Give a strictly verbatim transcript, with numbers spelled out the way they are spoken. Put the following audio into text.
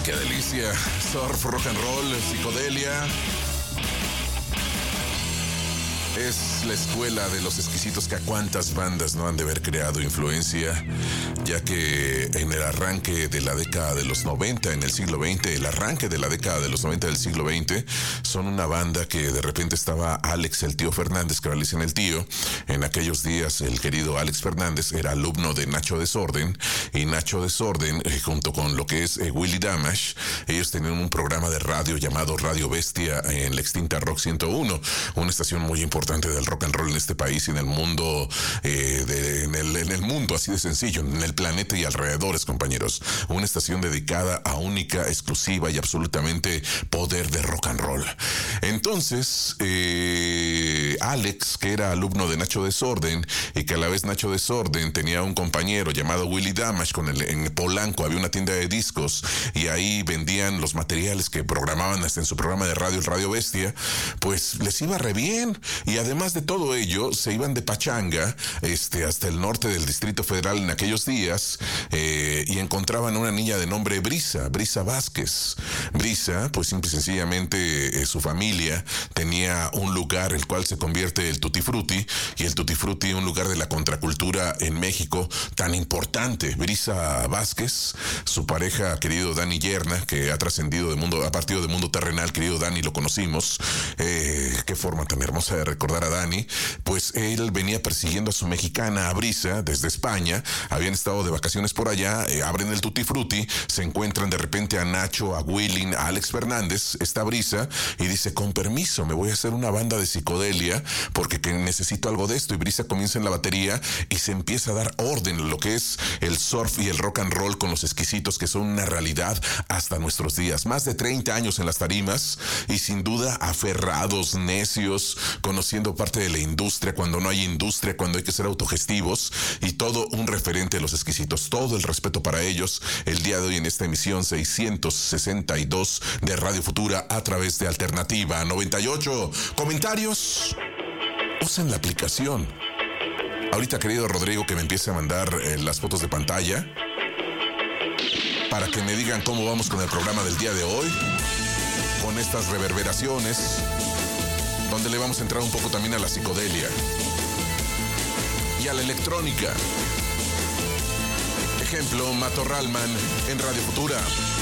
Qué delicia. Surf, rock and roll, psicodelia. Es la escuela de los exquisitos que a cuántas bandas no han de haber creado influencia, ya que en el arranque de la década de los noventa, en el siglo veinte, el arranque de la década de los noventa del siglo veinte, son una banda que de repente estaba Alex, el tío Fernández, que ahora le dicen el tío. En aquellos días el querido Alex Fernández era alumno de Nacho Desorden, y Nacho Desorden, eh, junto con lo que es eh, Willy Damash, ellos tenían un programa de radio llamado Radio Bestia en la extinta Rock ciento uno, una estación muy importante del rock and roll en este país y en el mundo, eh, de, en, el, en el mundo, así de sencillo, en el planeta y alrededores, compañeros. Una estación dedicada a única, exclusiva y absolutamente poder de rock and roll. Entonces, eh, Alex, que era alumno de Nacho Desorden, y que a la vez Nacho Desorden tenía un compañero llamado Willy Damash, con el, en Polanco había una tienda de discos, y ahí vendían los materiales que programaban hasta en su programa de radio, el Radio Bestia, pues les iba re bien. Y además de todo ello, se iban de pachanga este, hasta el norte del Distrito Federal en aquellos días, eh, y encontraban una niña de nombre Brisa, Brisa Vázquez. Brisa, pues simple y sencillamente eh, su familia tenía un lugar el cual se convierte el Tutti Frutti, y el Tutti Frutti un lugar de la contracultura en México tan importante. Brisa Vázquez, su pareja, querido Dani Yerna, que ha trascendido de mundo, ha partido de mundo terrenal, querido Dani, lo conocimos. Eh, qué forma tan hermosa de recordar a Dani. Pues él venía persiguiendo a su mexicana, a Brisa, desde España. Habían estado de vacaciones por allá, eh, abren el Tutti Frutti, se encuentran de repente a Nacho, a Willy, a Alex Fernández, esta Brisa, y dice: con permiso, me voy a hacer una banda de psicodelia porque que necesito algo de esto. Y Brisa comienza en la batería y se empieza a dar orden en lo que es el surf y el rock and roll con los exquisitos, que son una realidad hasta nuestros días. Más de treinta años en las tarimas y sin duda aferrados, necios, conociendo parte de la industria cuando no hay industria, cuando hay que ser autogestivos, y todo un referente de los exquisitos. Todo el respeto para ellos el día de hoy en esta emisión seiscientos sesenta y dos de Radio Futura a través de Alternativa noventa y ocho. ¿Comentarios? Usen la aplicación. Ahorita, querido Rodrigo, que me empiece a mandar eh, las fotos de pantalla para que me digan cómo vamos con el programa del día de hoy, con estas reverberaciones, donde le vamos a entrar un poco también a la psicodelia y a la electrónica. Ejemplo, Matorralman en Radio Futura.